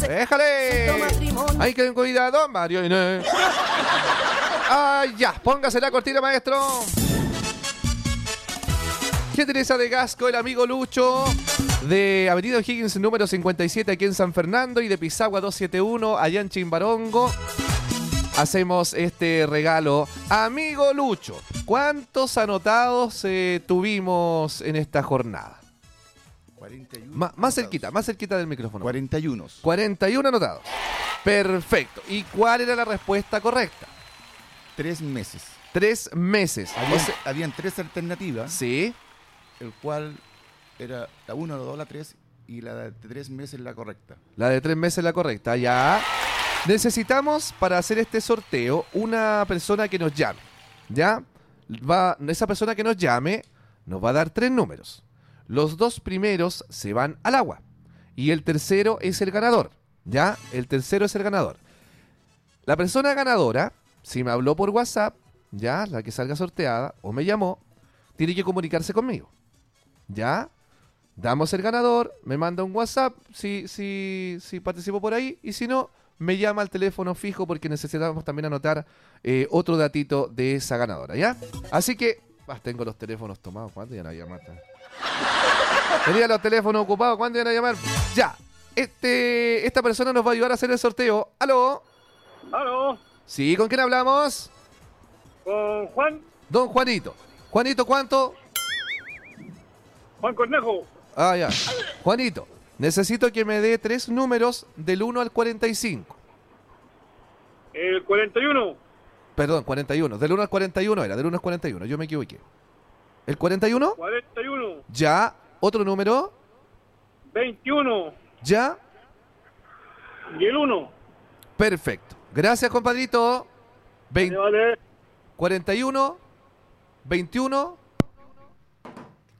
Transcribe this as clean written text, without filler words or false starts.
¡Déjale! Hay que tener cuidado, Mario Inés. ¡Ay, ya! Póngase la cortina, maestro. Gentileza de Gasco, el amigo Lucho, de Avenida O'Higgins número 57 aquí en San Fernando y de Pisagua 271 allá en Chimbarongo. Hacemos este regalo. Amigo Lucho, ¿cuántos anotados tuvimos en esta jornada? 41. Más cerquita del micrófono. 41. 41 anotados. Perfecto. ¿Y cuál era la respuesta correcta? 3 meses. 3 meses. Habían 3 alternativas. Sí. El cual era la 1, la 2, la 3 y la de 3 meses la correcta. La de 3 meses la correcta, ya. Necesitamos para hacer este sorteo una persona que nos llame, ¿ya? Esa persona que nos llame nos va a dar 3 números. Los 2 primeros se van al agua y el tercero es el ganador, ¿ya? El tercero es el ganador. La persona ganadora, si me habló por WhatsApp, ¿ya? La que salga sorteada o me llamó, tiene que comunicarse conmigo, ¿ya? Damos el ganador, me manda un WhatsApp si participó por ahí y si no, me llama al teléfono fijo porque necesitamos también anotar otro datito de esa ganadora, ¿ya? Así que, tengo los teléfonos tomados, ¿cuándo iban a llamar? Tenía los teléfonos ocupados, ¿cuándo iban a llamar? Ya, esta persona nos va a ayudar a hacer el sorteo. ¿Aló? ¿Aló? Sí, ¿con quién hablamos? ¿Con Juan? Don Juanito. Juanito, ¿cuánto? Juan Cornejo. Ah, ya. Juanito, necesito que me dé 3 números del 1 al 45. El 41. Perdón, 41. Del 1 al 41 era, del 1 al 41. Yo me equivoqué. ¿El 41? 41. Ya. ¿Otro número? 21. Ya. Y el 1. Perfecto. Gracias, compadrito. Vale. 41, 21